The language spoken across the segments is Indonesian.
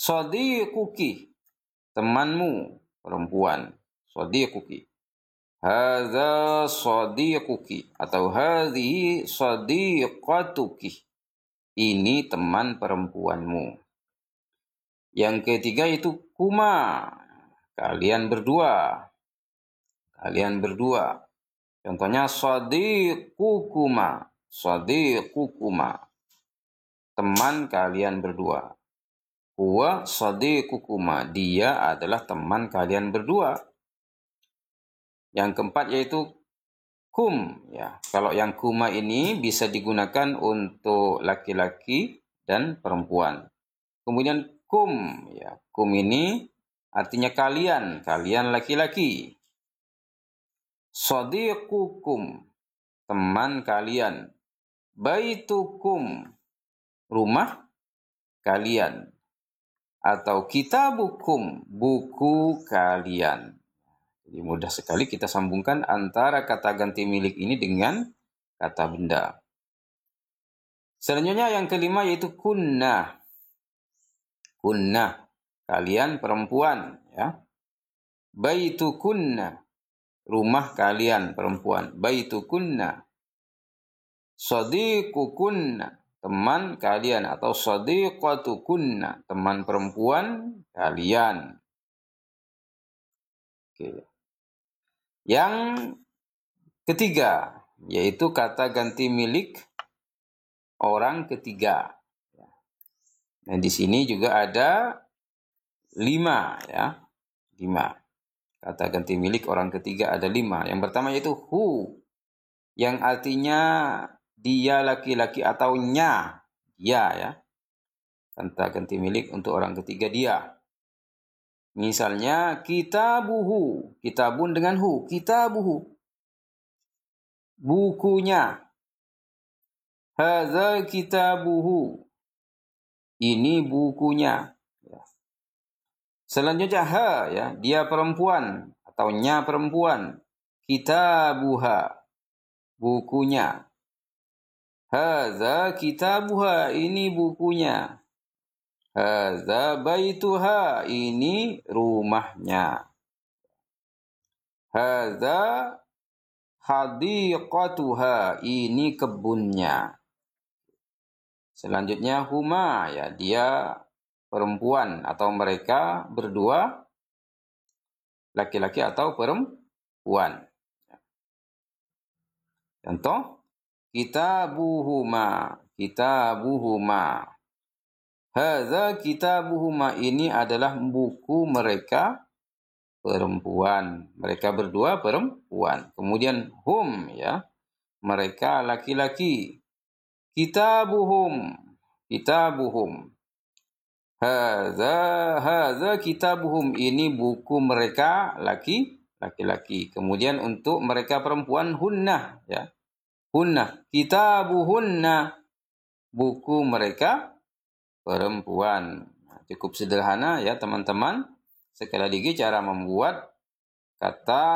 Sadiquki, temanmu perempuan. Sadiquki. Hadza sadiquki atau hadhihi sadiqatuki. Ini teman perempuanmu. Yang ketiga itu kuma. Kalian berdua. Kalian berdua. Contohnya sadiqukuma. Sadiqukuma. Teman kalian berdua. Huwa sadiqukuma. Dia adalah teman kalian berdua. Yang keempat yaitu kum. Ya, kalau yang kuma ini bisa digunakan untuk laki-laki dan perempuan. Kemudian kum. Ya, kum ini artinya kalian. Kalian laki-laki. Sadiqukum. Teman kalian. Baitukum. Rumah kalian. Atau kitabukum. Buku kalian. Jadi mudah sekali kita sambungkan antara kata ganti milik ini dengan kata benda. Selanjutnya yang kelima yaitu kunna. Kunna. Kalian perempuan. Ya. Baitukunna. Rumah kalian perempuan. Baitukunna. Sadiqukunna. Teman kalian. Atau sadiqatukunna. Teman perempuan kalian. Oke. Yang ketiga, yaitu kata ganti milik orang ketiga. Nah, di sini juga ada 5, ya. 5. Kata ganti milik orang ketiga ada 5. Yang pertama yaitu hu, yang artinya dia laki-laki atau nya, dia, ya. Kata ganti milik untuk orang ketiga dia. Misalnya kitabuhu, kitabun dengan hu, kitabuhu. Bukunya. Hadza kitabuhu. Ini bukunya. Ya. Selanjutnya ha, ya, dia perempuan atau nya perempuan. Kitabuha. Bukunya. Hadza kitabuha, ini bukunya. Hadza baituha, ini rumahnya. Hadza hadiqatuha, ini kebunnya. Selanjutnya huma, ya, dia perempuan atau mereka berdua laki-laki atau perempuan. Contoh kitabuhuma, kitabuhuma. Hadza kitabuhuma, ini adalah buku mereka perempuan. Mereka berdua perempuan. Kemudian hum, ya, mereka laki-laki. Kitabuhum, kitabuhum. Hadza kitabuhum, ini buku mereka laki-laki. Kemudian untuk mereka perempuan hunnah, ya. Hunnah, kitabuhunna, buku mereka perempuan. Cukup sederhana, ya, teman-teman. Sekali lagi cara membuat kata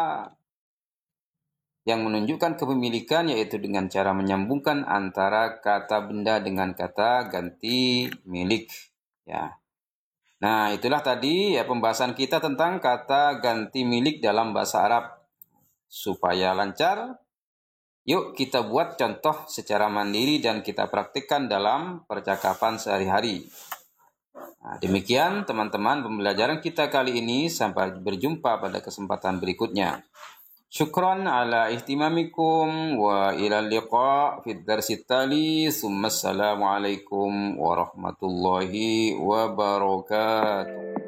yang menunjukkan kepemilikan yaitu dengan cara menyambungkan antara kata benda dengan kata ganti milik, ya. Nah, itulah tadi, ya, pembahasan kita tentang kata ganti milik dalam bahasa Arab. Supaya lancar, yuk kita buat contoh secara mandiri dan kita praktikkan dalam percakapan sehari-hari. Nah, demikian teman-teman pembelajaran kita kali ini. Sampai berjumpa pada kesempatan berikutnya. Syukran ala ihtimamikum wa ila liqa fid darsit tali. Assalamualaikum warahmatullahi wabarakatuh.